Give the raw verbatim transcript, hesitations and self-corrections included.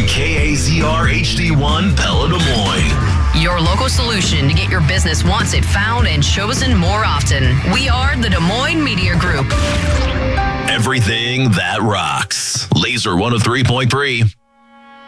K A Z R H D one Pella Des Moines. Your local solution to get your business wanted, found, and chosen more often. We are the Des Moines Media Group. Everything that rocks. Laser one oh three point three.